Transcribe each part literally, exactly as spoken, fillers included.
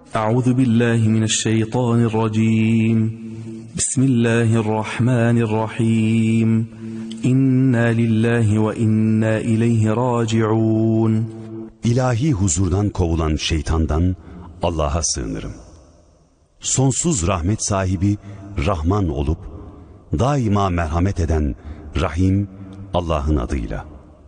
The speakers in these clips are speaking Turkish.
Euzu billahi mineşşeytanirracim. Bismillahirrahmanirrahim. İnna lillahi ve inna ileyhi raciun. İlahi huzurdan kovulan şeytandan Allah'a sığınırım. Sonsuz rahmet sahibi Rahman olup daima merhamet eden Rahim Allah'ın adıyla.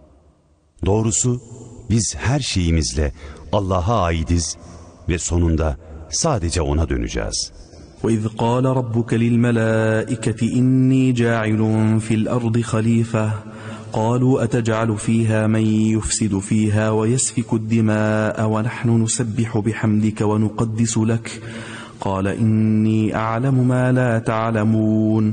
Doğrusu biz her şeyimizle Allah'a aidiz ve sonunda sadece O'na döneceğiz. وَإِذْ قَالَ رَبُّكَ لِلْمَلَائِكَةِ إِنِّي جَاعِلٌ فِي الْأَرْضِ خَلِيفَةً قَالُوا أَتَجْعَلُ فِيهَا مَنْ يُفْسِدُ فِيهَا وَيَسْفِكُ الدِّمَاءَ وَنَحْنُ نُسَبِّحُ بِحَمْدِكَ وَنُقَدِّسُ لَكَ قَالَ إِنِّي أَعْلَمُ مَا لَا تَعْلَمُونَ.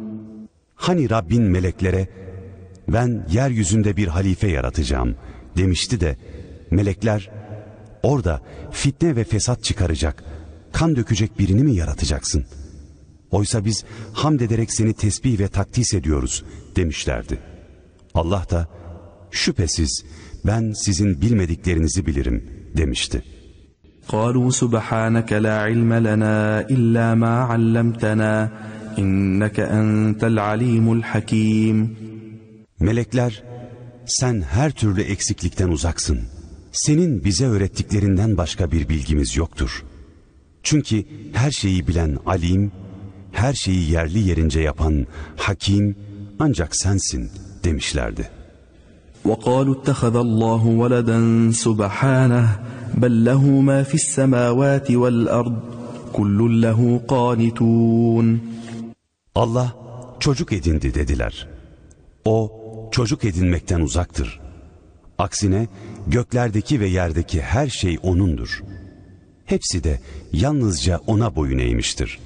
Hani Rabbin meleklere ben yeryüzünde bir halife yaratacağım demişti de melekler orada fitne ve fesat çıkaracak, kan dökecek birini mi yaratacaksın? Oysa biz hamd ederek seni tesbih ve takdis ediyoruz demişlerdi. Allah da şüphesiz ben sizin bilmediklerinizi bilirim demişti. قالوا سبحانك لا علم لنا إلا ما علمتنا إنك أنت العليم الحكيم. Melekler sen her türlü eksiklikten uzaksın. Senin bize öğrettiklerinden başka bir bilgimiz yoktur. Çünkü her şeyi bilen alim, her şeyi yerli yerince yapan hakim ancak sensin demişlerdi. وَقَالُوا اتَّخَذَ اللّٰهُ وَلَدًا سُبْحَانَهُ بَلْ لَهُ مَا فِي السَّمَاوَاتِ وَالْأَرْضِ كُلٌّ لَهُ قَانِتُونَ. Allah çocuk edindi dediler. O çocuk edinmekten uzaktır. Aksine göklerdeki ve yerdeki her şey O'nundur. Hepsi de yalnızca O'na boyun eğmiştir.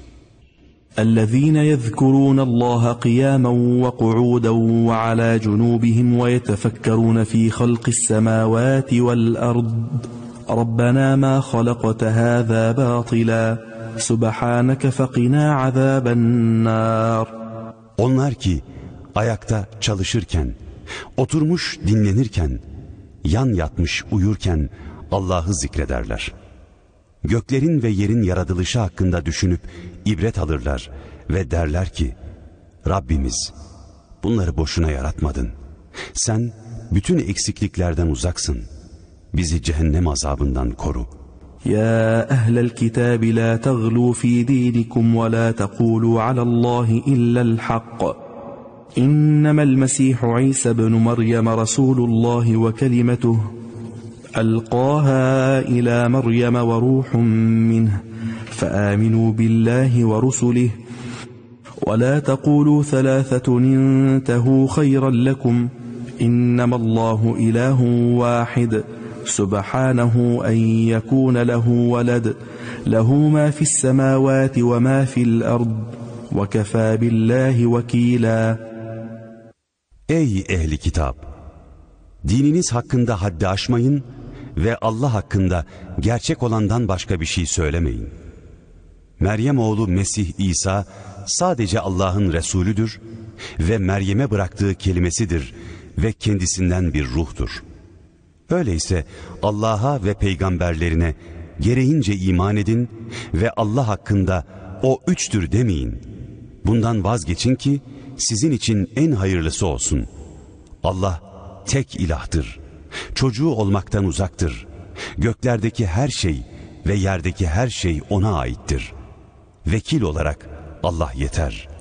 الذين يذكرون الله قياما وقعودا وعلى جنوبهم ويتفكرون في خلق السماوات والأرض ربنا ما خلقت هذا باطلا سبحانك فقنا عذاب النار. Onlar ki ayakta çalışırken, oturmuş dinlenirken, yan yatmış uyurken Allah'ı zikrederler. Göklerin ve yerin yaratılışı hakkında düşünüp ibret alırlar ve derler ki Rabbimiz bunları boşuna yaratmadın. Sen bütün eksikliklerden uzaksın. Bizi cehennem azabından koru. Ya ehlel kitabi la taglu fi dinikum ve la tekulu alallahi illa'l haqq. İnnemel Mesih İsa ibn Meryem Resulullah ve kelimetuhu ألقاها إلى مريم وروح منه فآمنوا بالله ورسله ولا تقولوا ثلاثة انتهوا خيرا لكم إنما الله إله واحد سبحانه أن يكون له ولد له ما في السماوات وما في الأرض وكفى بالله وكيلا. Ey ehli kitap! Dininiz hakkında haddi aşmayın ve Allah hakkında gerçek olandan başka bir şey söylemeyin. Meryem oğlu Mesih İsa sadece Allah'ın Resulüdür ve Meryem'e bıraktığı kelimesidir ve kendisinden bir ruhtur. Öyleyse Allah'a ve peygamberlerine gereğince iman edin ve Allah hakkında o üçtür demeyin. Bundan vazgeçin ki sizin için en hayırlısı olsun. Allah tek ilahtır. Çocuğu olmaktan uzaktır. Göklerdeki her şey ve yerdeki her şey O'na aittir. Vekil olarak Allah yeter.